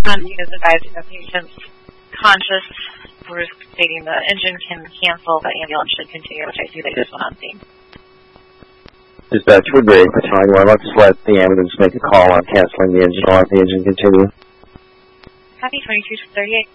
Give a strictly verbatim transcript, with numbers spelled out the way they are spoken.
Um, you guys advising the patient's conscious. Bruce stating the engine can cancel, but ambulance should continue, which I see they just went on scene. Dispatch would be for telling well, let's let the ambulance make a call on canceling the engine or let the engine continue. Copy twenty-two thirty-eight.